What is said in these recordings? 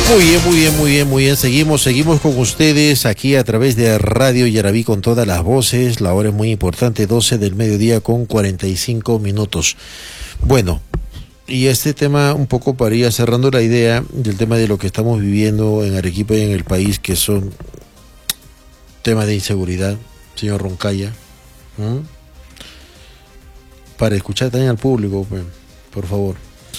Muy bien, muy bien, muy bien, muy bien. Seguimos con ustedes aquí a través de Radio Yarabí con todas las voces. La hora es muy importante, 12 del mediodía con 45 minutos. Bueno, y este tema un poco para ir cerrando la idea del tema de lo que estamos viviendo en Arequipa y en el país, que son temas de inseguridad, señor Roncaya. Para escuchar también al público, por favor.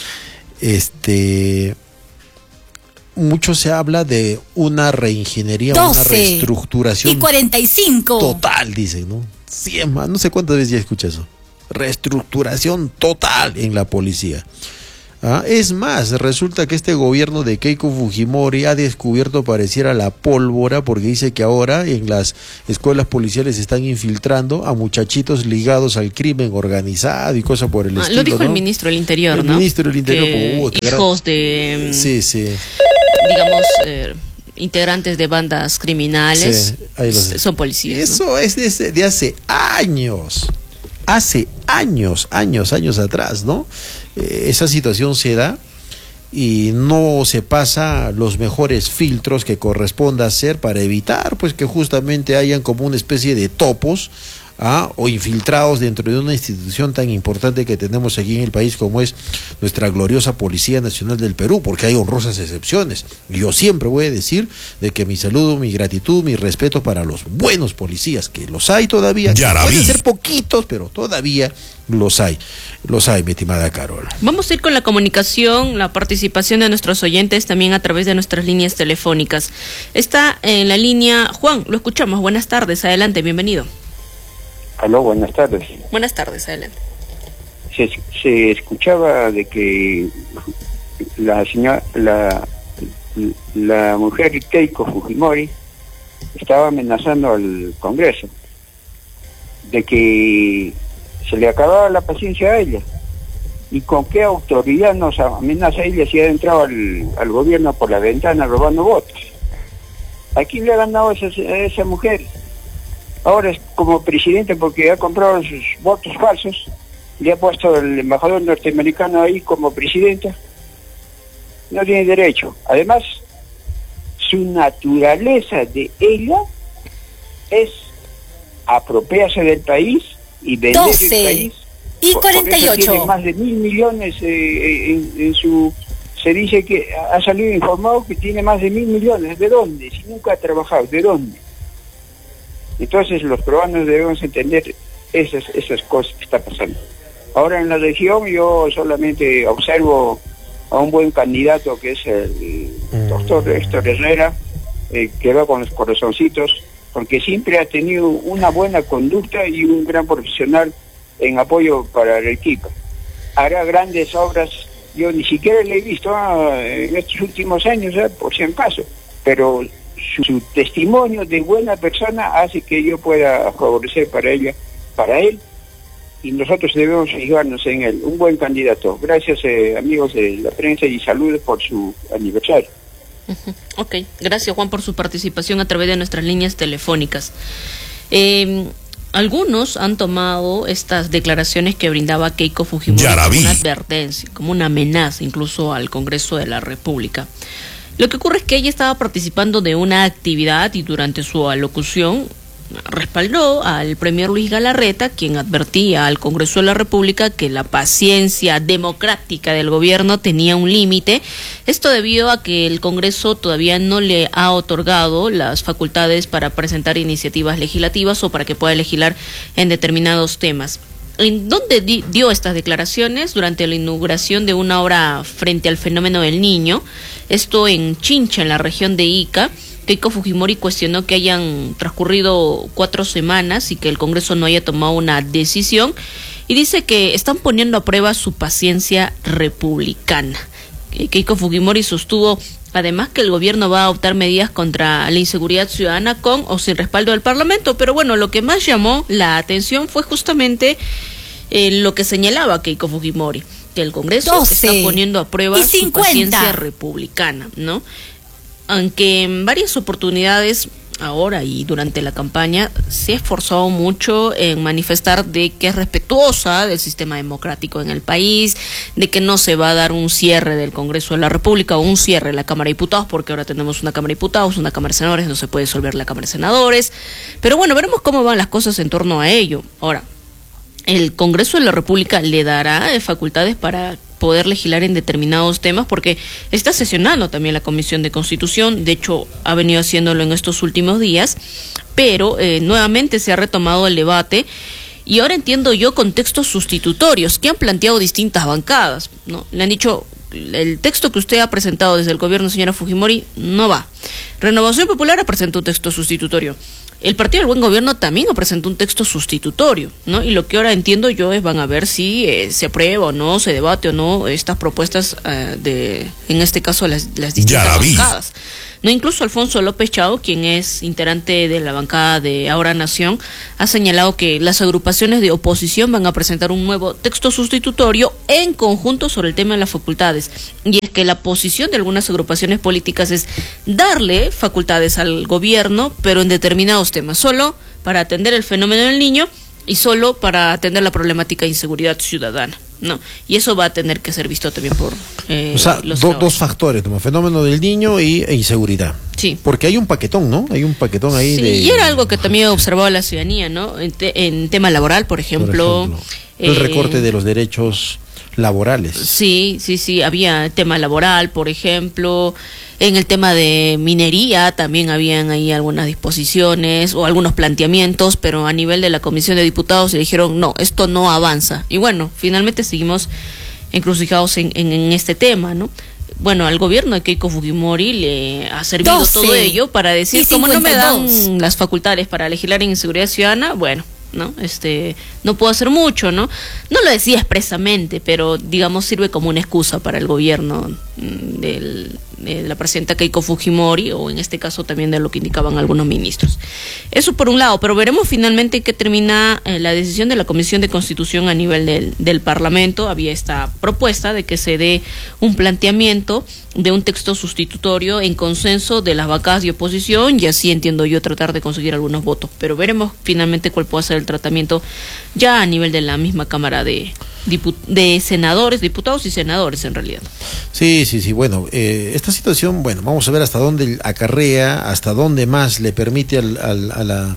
Mucho se habla de una reingeniería, una reestructuración. Y 45. Total, dicen, ¿no? 100 más, no sé cuántas veces ya escuché eso. Reestructuración total en la policía. Es más, resulta que este gobierno de Keiko Fujimori ha descubierto, pareciera, la pólvora, porque dice que ahora en las escuelas policiales están infiltrando a muchachitos ligados al crimen organizado y cosas por el estilo. Lo dijo, ¿no? El ministro del Interior, el ¿no? El ministro del Interior. Hijos de... Sí. Digamos... integrantes de bandas criminales son policías. Eso, ¿no? Es de hace años. Años atrás, ¿no? Esa situación se da y no se pasa los mejores filtros que corresponda hacer para evitar, pues, que justamente hayan como una especie de topos o infiltrados dentro de una institución tan importante que tenemos aquí en el país como es nuestra gloriosa Policía Nacional del Perú, porque hay honrosas excepciones. Yo siempre voy a decir de que mi saludo, mi gratitud, mi respeto para los buenos policías, que los hay todavía, pueden ser poquitos, pero todavía los hay, mi estimada Carol. Vamos a ir con la comunicación, la participación de nuestros oyentes también a través de nuestras líneas telefónicas. Está en la línea Juan, lo escuchamos. Buenas tardes, adelante, bienvenido. Aló, buenas tardes. Buenas tardes, adelante. Se escuchaba de que la mujer Keiko Fujimori estaba amenazando al Congreso de que se le acababa la paciencia a ella. ¿Y con qué autoridad nos amenaza ella si ha entrado al gobierno por la ventana robando votos? ¿A quién le ha ganado a esa mujer? Ahora es como presidente porque ha comprado sus votos falsos, le ha puesto el embajador norteamericano ahí como presidenta. No tiene derecho. Además, su naturaleza de ella es apropiarse del país y vender 12 el país. Y 48. Por eso tiene más de 1.000 millones en su... Se dice que ha salido informado que tiene más de 1.000 millones. ¿De dónde? Si nunca ha trabajado, ¿de dónde? Entonces los peruanos debemos entender esas cosas que está pasando. Ahora en la región yo solamente observo a un buen candidato que es el doctor Héctor Herrera, que va con los corazoncitos, porque siempre ha tenido una buena conducta y un gran profesional en apoyo para Arequipa. Hará grandes obras, yo ni siquiera le he visto en estos últimos años, por si acaso, pero su testimonio de buena persona hace que yo pueda favorecer para ella, para él, y nosotros debemos fijarnos en él, un buen candidato. Gracias, amigos de la prensa, y saludos por su aniversario. Ok, gracias Juan por su participación a través de nuestras líneas telefónicas. Algunos han tomado estas declaraciones que brindaba Keiko Fujimori como una advertencia, como una amenaza incluso al Congreso de la República. Lo que ocurre es que ella estaba participando de una actividad y durante su alocución respaldó al premier Luis Galarreta, quien advertía al Congreso de la República que la paciencia democrática del gobierno tenía un límite. Esto debido a que el Congreso todavía no le ha otorgado las facultades para presentar iniciativas legislativas o para que pueda legislar en determinados temas. ¿En dónde dio estas declaraciones? Durante la inauguración de una obra frente al fenómeno del Niño, esto en Chincha, en la región de Ica. Keiko Fujimori cuestionó que hayan transcurrido 4 semanas y que el Congreso no haya tomado una decisión, y dice que están poniendo a prueba su paciencia republicana. Keiko Fujimori sostuvo además que el gobierno va a adoptar medidas contra la inseguridad ciudadana con o sin respaldo del Parlamento, pero bueno, lo que más llamó la atención fue justamente lo que señalaba Keiko Fujimori, que el Congreso está poniendo a prueba su paciencia republicana, ¿no? Aunque en varias oportunidades ahora y durante la campaña se ha esforzado mucho en manifestar de que es respetuosa del sistema democrático en el país, de que no se va a dar un cierre del Congreso de la República o un cierre de la Cámara de Diputados, porque ahora tenemos una Cámara de Diputados, una Cámara de Senadores, no se puede disolver la Cámara de Senadores. Pero bueno, veremos cómo van las cosas en torno a ello. Ahora, el Congreso de la República le dará facultades para poder legislar en determinados temas, porque está sesionando también la Comisión de Constitución, de hecho ha venido haciéndolo en estos últimos días, pero nuevamente se ha retomado el debate y ahora entiendo yo con textos sustitutorios que han planteado distintas bancadas, ¿no? Le han dicho, el texto que usted ha presentado desde el gobierno, señora Fujimori, no va. Renovación Popular ha presentado un texto sustitutorio. El Partido del Buen Gobierno también presentó un texto sustitutorio, ¿no? Y lo que ahora entiendo yo es van a ver si se aprueba o no, se debate o no estas propuestas en este caso las distintas bancadas. No, incluso Alfonso López Chao, quien es integrante de la bancada de Ahora Nación, ha señalado que las agrupaciones de oposición van a presentar un nuevo texto sustitutorio en conjunto sobre el tema de las facultades. Y es que la posición de algunas agrupaciones políticas es darle facultades al gobierno, pero en determinados temas, solo para atender el fenómeno del niño y solo para atender la problemática de inseguridad ciudadana, ¿no? Y eso va a tener que ser visto también por dos factores, como fenómeno del niño e inseguridad. Sí. Porque hay un paquetón, ¿no? Hay un paquetón ahí y era algo que también observaba la ciudadanía, ¿no? En tema laboral, por ejemplo, el recorte de los derechos laborales. Sí, había tema laboral, por ejemplo, en el tema de minería también habían ahí algunas disposiciones o algunos planteamientos, pero a nivel de la Comisión de Diputados se dijeron, no, esto no avanza. Y bueno, finalmente seguimos encrucijados en este tema, ¿no? Bueno, al gobierno de Keiko Fujimori le ha servido todo ello para decir, como no me dan las facultades para legislar en inseguridad ciudadana, bueno, ¿no? No puedo hacer mucho, ¿no? No lo decía expresamente, pero digamos sirve como una excusa para el gobierno de la presidenta Keiko Fujimori, o en este caso también de lo que indicaban algunos ministros. Eso por un lado, pero veremos finalmente qué termina la decisión de la Comisión de Constitución a nivel del Parlamento. Había esta propuesta de que se dé un planteamiento de un texto sustitutorio en consenso de las bancadas de oposición, y así entiendo yo tratar de conseguir algunos votos, pero veremos finalmente cuál puede ser el tratamiento ya a nivel de la misma Cámara de senadores, diputados y senadores en realidad. Sí, bueno, esta situación, bueno, vamos a ver hasta dónde acarrea, hasta dónde más le permite al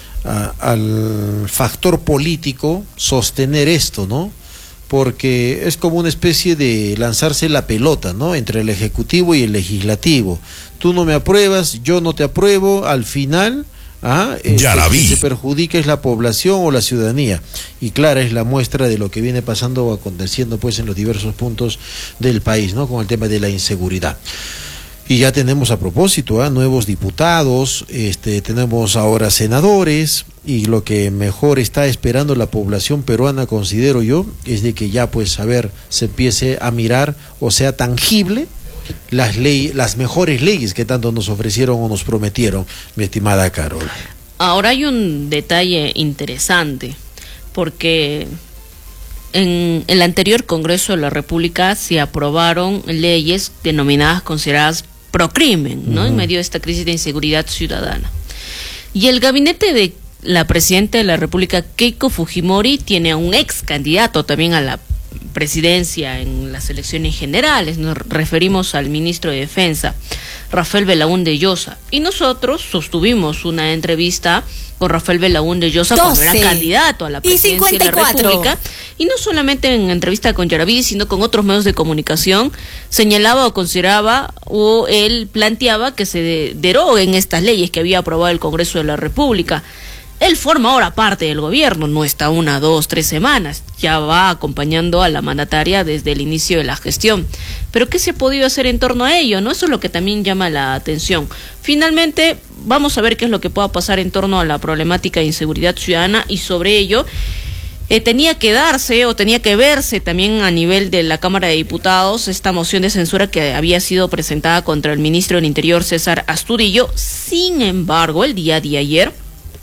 factor político sostener esto, ¿no? Porque es como una especie de lanzarse la pelota, ¿no? Entre el Ejecutivo y el Legislativo. Tú no me apruebas, yo no te apruebo, al final ya la vi. Se perjudica es la población o la ciudadanía, y clara es la muestra de lo que viene pasando o aconteciendo pues en los diversos puntos del país, ¿no? Con el tema de la inseguridad. Y ya tenemos a propósito nuevos diputados, tenemos ahora senadores, y lo que mejor está esperando la población peruana, considero yo, es de que ya pues se empiece a mirar o sea tangible las mejores leyes que tanto nos ofrecieron o nos prometieron, mi estimada Carol. Ahora hay un detalle interesante, porque en el anterior Congreso de la República se aprobaron leyes denominadas, consideradas procrimen, ¿no? En medio de esta crisis de inseguridad ciudadana. Y el gabinete de la presidenta de la República, Keiko Fujimori, tiene a un ex candidato también a la presidencia en las elecciones generales. Nos referimos al ministro de Defensa, Rafael Belaúnde Llosa, y nosotros sostuvimos una entrevista con Rafael Belaúnde Llosa cuando era candidato a la presidencia de la República, y no solamente en entrevista con Yaraví, sino con otros medios de comunicación, señalaba o consideraba o él planteaba que se deroguen estas leyes que había aprobado el Congreso de la República. Él forma ahora parte del gobierno, no está 1, 2, 3 semanas, ya va acompañando a la mandataria desde el inicio de la gestión. Pero ¿qué se ha podido hacer en torno a ello? ¿No? Eso es lo que también llama la atención. Finalmente, vamos a ver qué es lo que pueda pasar en torno a la problemática de inseguridad ciudadana, y sobre ello tenía que darse o tenía que verse también a nivel de la Cámara de Diputados esta moción de censura que había sido presentada contra el ministro del Interior, César Astudillo. Sin embargo, el día de ayer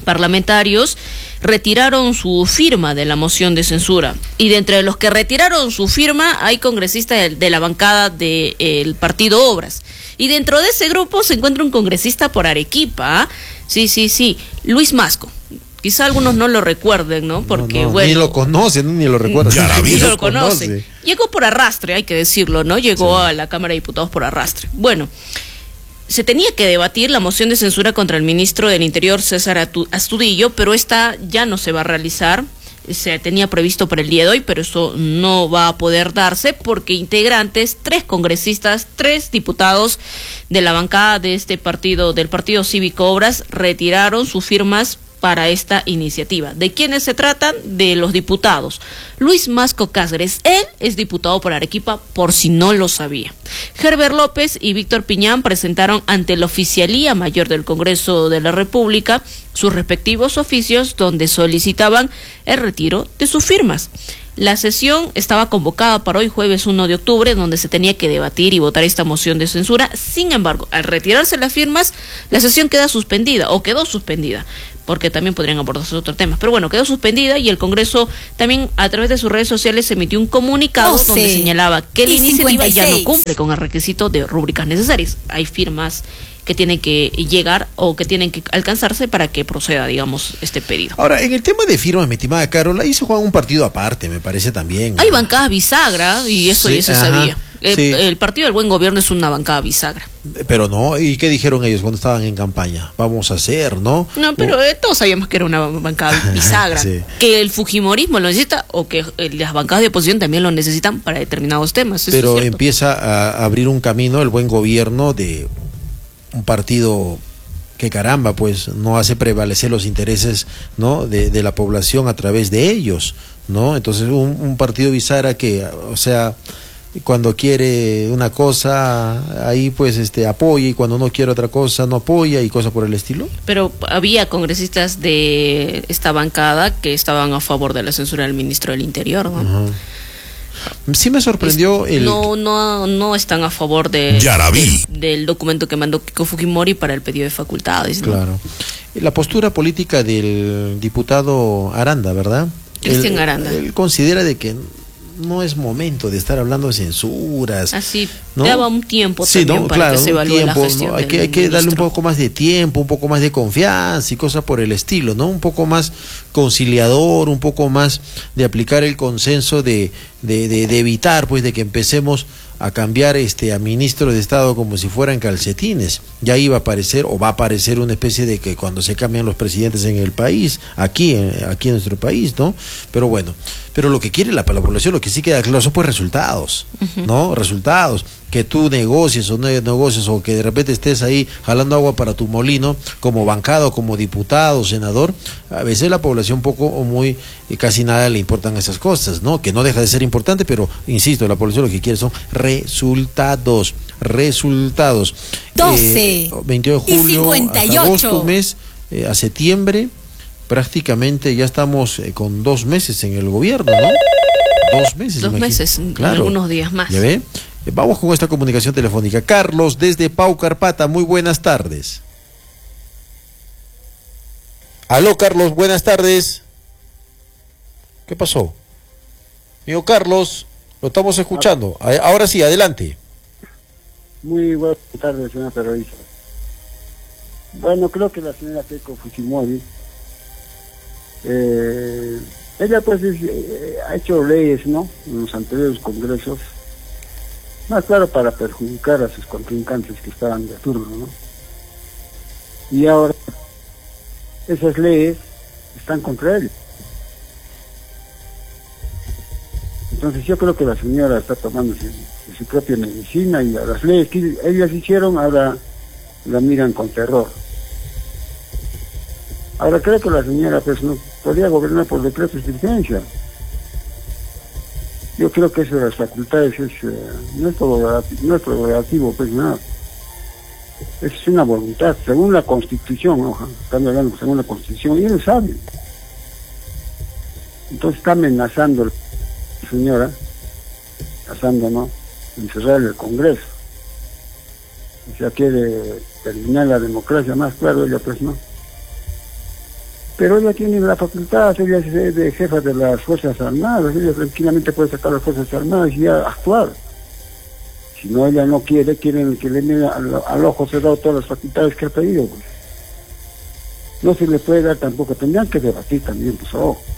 parlamentarios retiraron su firma de la moción de censura. Y de entre los que retiraron su firma hay congresistas de la bancada del Partido Obras. Y dentro de ese grupo se encuentra un congresista por Arequipa. Sí, Luis Masco. Quizá algunos no lo recuerden, ¿no? Porque, bueno... Ni lo conocen, ni lo recuerdan. Ni lo conocen. Llegó por arrastre, hay que decirlo, ¿no? Llegó a la Cámara de Diputados por arrastre. Bueno, se tenía que debatir la moción de censura contra el ministro del Interior, César Astudillo, pero esta ya no se va a realizar. Se tenía previsto para el día de hoy, pero eso no va a poder darse porque integrantes, 3 congresistas, 3 diputados de la bancada de este partido, del Partido Cívico Obras, retiraron sus firmas para esta iniciativa. ¿De quiénes se tratan? De los diputados. Luis Masco Cáceres, él es diputado por Arequipa, por si no lo sabía. Herbert López y Víctor Piñán presentaron ante la Oficialía Mayor del Congreso de la República sus respectivos oficios donde solicitaban el retiro de sus firmas. La sesión estaba convocada para hoy, jueves 1 de octubre, donde se tenía que debatir y votar esta moción de censura. Sin embargo, al retirarse las firmas, la sesión quedó suspendida, porque también podrían abordarse otros temas. Pero bueno, quedó suspendida y el Congreso también a través de sus redes sociales emitió un comunicado donde señalaba que la iniciativa ya no cumple con el requisito de rúbricas necesarias. Hay firmas que tienen que llegar o que tienen que alcanzarse para que proceda, digamos, este pedido. Ahora, en el tema de firmas, mi estimada Carol, ahí se juega un partido aparte, me parece también. Hay bancadas bisagra y eso ya se sabía. El Partido del Buen Gobierno es una bancada bisagra. Pero no, ¿y qué dijeron ellos cuando estaban en campaña? Vamos a hacer, ¿no? No, pero todos sabíamos que era una bancada bisagra. Sí. Que el fujimorismo lo necesita o que las bancadas de oposición también lo necesitan para determinados temas. Pero empieza a abrir un camino el Buen Gobierno de un partido que caramba, pues no hace prevalecer los intereses, ¿no? de la población a través de ellos, ¿no? Entonces un partido bisagra que, o sea, cuando quiere una cosa ahí pues apoya y cuando no quiere otra cosa no apoya y cosas por el estilo. Pero había congresistas de esta bancada que estaban a favor de la censura del ministro del Interior, ¿no? Uh-huh. Sí me sorprendió no están a favor del documento que mandó Keiko Fujimori para el pedido de facultades, ¿no? Claro. La postura política del diputado Aranda, ¿verdad? Cristian Aranda. Él considera de que no es momento de estar hablando de censuras. Así, ¿no? Daba un tiempo también para que se evalúe la gestión, ¿no? Hay que darle un poco más de tiempo, un poco más de confianza y cosas por el estilo, ¿no? Un poco más conciliador, un poco más de aplicar el consenso de evitar, pues, de que empecemos a cambiar a ministros de Estado como si fueran calcetines. Ya iba a aparecer o va a aparecer una especie de que cuando se cambian los presidentes en el país, aquí en nuestro país, ¿no? Pero bueno, pero lo que quiere la población, lo que sí queda claro son pues resultados, uh-huh. ¿no? Resultados. Que tú negocies o no negocies o que de repente estés ahí jalando agua para tu molino como bancado, como diputado, senador, a veces la población poco o muy casi nada le importan esas cosas, ¿no? Que no deja de ser importante, pero insisto, la población lo que quiere son resultados. 12 22 de julio hasta agosto, mes, a septiembre, prácticamente ya estamos con 2 meses en el gobierno, ¿no? 2 meses. 2 meses, claro. Algunos días más. ¿Ya ve? Vamos con esta comunicación telefónica. Carlos, desde Pau Carpata, muy buenas tardes. Aló, Carlos, buenas tardes. ¿Qué pasó? Amigo Carlos, lo estamos escuchando. Ahora sí, adelante. Muy buenas tardes, señora periodista. Bueno, creo que la señora Keiko Fujimori, ella pues ha hecho leyes, ¿no? En los anteriores congresos, más claro para perjudicar a sus contrincantes que estaban de turno, ¿no? Y ahora esas leyes están contra él. Entonces yo creo que la señora está tomando su propia medicina y a las leyes que ellas hicieron ahora la miran con terror. Ahora creo que la señora pues no podría gobernar por decreto de urgencia. Yo creo que eso de las facultades no es prorrogativo, pues nada. Es una voluntad, según la Constitución, ¿no? Están hablando según la Constitución, y ellos saben. Entonces está amenazando la señora, ¿no? Encerrar el Congreso. O sea, quiere terminar la democracia, más claro, ella pues no. Pero ella tiene la facultad, ella es de jefa de las Fuerzas Armadas, ella tranquilamente puede sacar las Fuerzas Armadas y ya actuar. Si no, ella no quiere que le mire al ojo cerrado todas las facultades que ha pedido, pues. No se le puede dar tampoco, tendrían que debatir también, pues,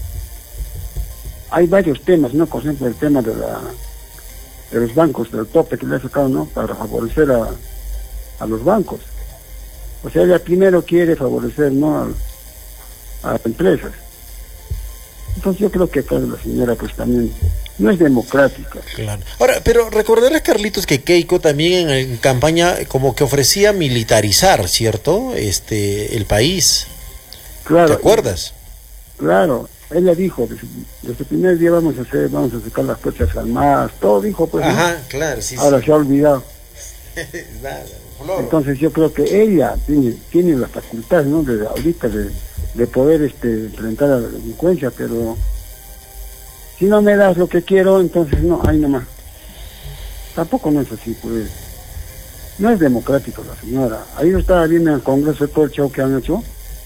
Hay varios temas, ¿no? Por ejemplo, el tema de los bancos, del tope que le ha sacado, ¿no? Para favorecer a los bancos. O sea, ella primero quiere favorecer, ¿no? A las empresas. Entonces yo creo que acá la señora pues también no es democrática. Claro. Ahora, pero recordarás, Carlitos, que Keiko también en campaña como que ofrecía militarizar, ¿cierto? El país. Claro. ¿Te acuerdas? Claro. Ella dijo, desde el primer día vamos a sacar las Fuerzas Armadas, todo dijo, pues. Ajá, ¿no? claro, sí. Ahora sí. Se ha olvidado. Nada, entonces yo creo que ella tiene la facultad, ¿no? Ahorita de poder enfrentar a la delincuencia, pero si no me das lo que quiero, entonces no, ahí nomás. Tampoco no es así, pues. No es democrático la señora. Ahí yo estaba viendo en el Congreso todo el show que han hecho.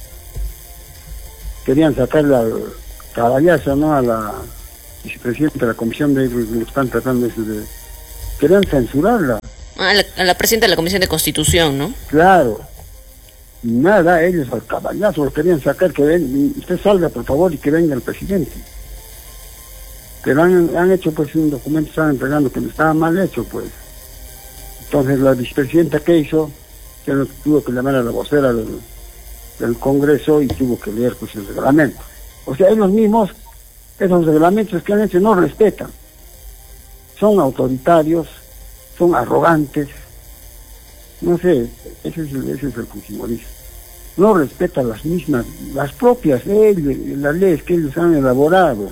Querían sacarle al caballazo, ¿no? A la vicepresidenta de la comisión de ellos, lo están tratando de... Querían censurarla. A la presidenta de la Comisión de Constitución, ¿no? Claro. Y nada, ellos al caballazo lo querían sacar, que usted salga por favor y que venga el presidente. Pero han hecho pues un documento, estaban entregando que no estaba mal hecho, pues. Entonces la vicepresidenta que hizo, que tuvo que llamar a la vocera del Congreso y tuvo que leer pues el reglamento. O sea, ellos mismos, esos reglamentos que han hecho no respetan. Son autoritarios, son arrogantes, no sé, ese es el fujimorismo. No respeta las propias leyes, las leyes que ellos han elaborado.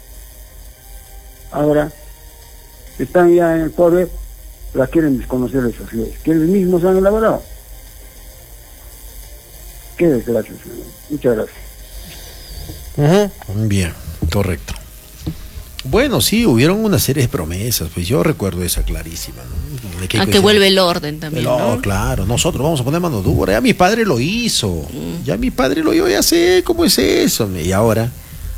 Ahora, están ya en el poder, la quieren desconocer esas leyes, que ellos mismos han elaborado. Qué desgracia, señor. Muchas gracias. Bien, correcto. Bueno, sí, hubieron una serie de promesas, pues yo recuerdo esa clarísima, ¿no? Que vuelve el orden también, ¿no? Claro, nosotros vamos a poner mano dura, ya mi padre lo hizo, ya sé cómo es eso, y ahora,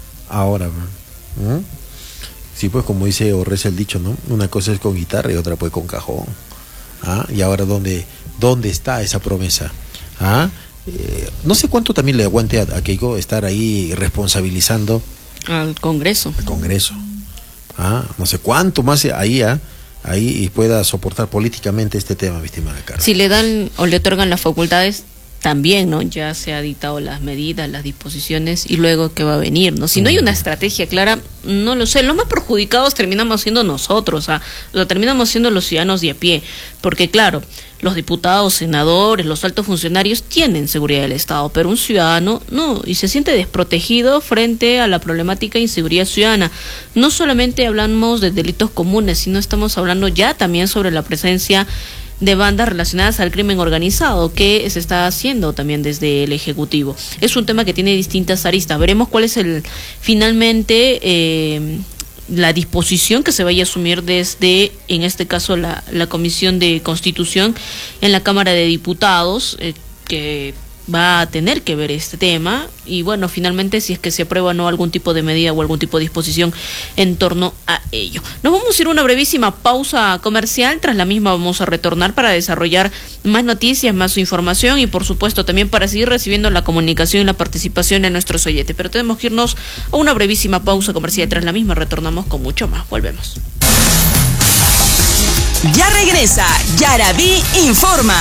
sí, pues como dice o reza el dicho, ¿no? Una cosa es con guitarra y otra pues con cajón, y ahora ¿dónde está esa promesa? No sé cuánto también le aguante a Keiko estar ahí responsabilizando al Congreso. No sé cuánto más ahí pueda soportar políticamente este tema, mi estimada Carla. Si le dan o le otorgan las facultades, también, ¿no? Ya se ha dictado las medidas, las disposiciones y luego qué va a venir, ¿no? Si no hay una estrategia clara, no lo sé. Los más perjudicados terminamos siendo nosotros, lo terminamos siendo los ciudadanos de a pie, porque claro, los diputados, senadores, los altos funcionarios tienen seguridad del Estado, pero un ciudadano no, y se siente desprotegido frente a la problemática de inseguridad ciudadana. No solamente hablamos de delitos comunes, sino estamos hablando ya también sobre la presencia de bandas relacionadas al crimen organizado que se está haciendo también desde el Ejecutivo. Es un tema que tiene distintas aristas. Veremos cuál es finalmente la disposición que se vaya a asumir desde, en este caso, la Comisión de Constitución en la Cámara de Diputados, que va a tener que ver este tema y bueno, finalmente si es que se aprueba o no algún tipo de medida o algún tipo de disposición en torno a ello. Nos vamos a ir a una brevísima pausa comercial, tras la misma vamos a retornar para desarrollar más noticias, más información y por supuesto también para seguir recibiendo la comunicación y la participación de nuestros oyentes, pero tenemos que irnos a una brevísima pausa comercial, tras la misma retornamos con mucho más, volvemos. Ya regresa Yarabí Informa.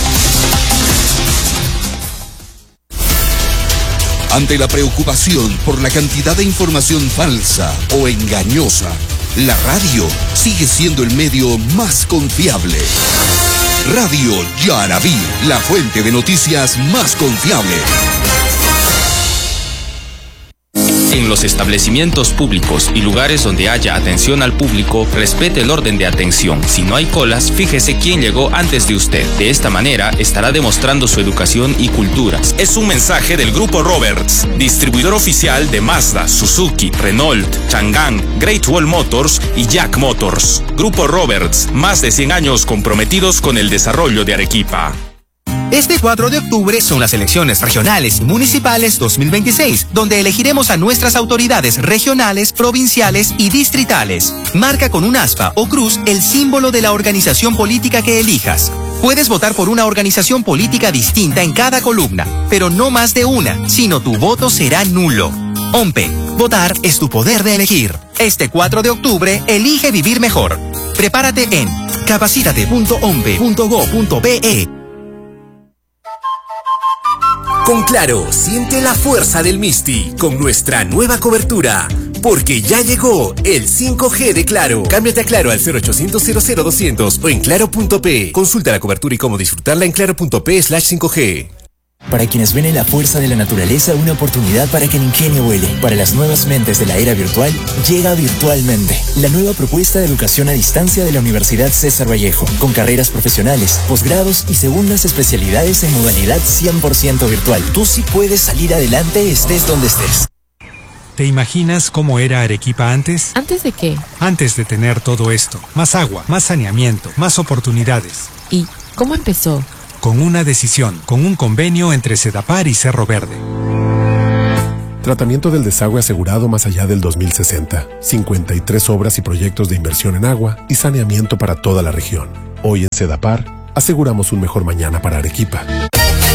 Ante la preocupación por la cantidad de información falsa o engañosa, la radio sigue siendo el medio más confiable. Radio Yarabí, la fuente de noticias más confiable. En los establecimientos públicos y lugares donde haya atención al público, respete el orden de atención. Si no hay colas, fíjese quién llegó antes de usted. De esta manera, estará demostrando su educación y cultura. Es un mensaje del Grupo Roberts, distribuidor oficial de Mazda, Suzuki, Renault, Chang'an, Great Wall Motors y Jack Motors. Grupo Roberts, más de 100 años comprometidos con el desarrollo de Arequipa. Este 4 de octubre son las elecciones regionales y municipales 2026, donde elegiremos a nuestras autoridades regionales, provinciales y distritales. Marca con un aspa o cruz el símbolo de la organización política que elijas. Puedes votar por una organización política distinta en cada columna, pero no más de una, sino tu voto será nulo. OMPE, votar es tu poder de elegir. Este 4 de octubre, elige vivir mejor. Prepárate en capacitate.ompe.go.pe. Con Claro, siente la fuerza del Misti con nuestra nueva cobertura. Porque ya llegó el 5G de Claro. Cámbiate a Claro al 0800 00200 o en claro.p. Consulta la cobertura y cómo disfrutarla en claro.p/5G. Para quienes ven en la fuerza de la naturaleza una oportunidad para que el ingenio vuele. Para las nuevas mentes de la era virtual, llega Virtualmente, la nueva propuesta de educación a distancia de la Universidad César Vallejo, con carreras profesionales, posgrados y segundas especialidades en modalidad 100% virtual. Tú sí puedes salir adelante estés donde estés. ¿Te imaginas cómo era Arequipa antes? ¿Antes de qué? Antes de tener todo esto. Más agua, más saneamiento, más oportunidades. ¿Y cómo empezó? Con una decisión, con un convenio entre Sedapar y Cerro Verde. Tratamiento del desagüe asegurado más allá del 2060. 53 obras y proyectos de inversión en agua y saneamiento para toda la región. Hoy en Sedapar, aseguramos un mejor mañana para Arequipa.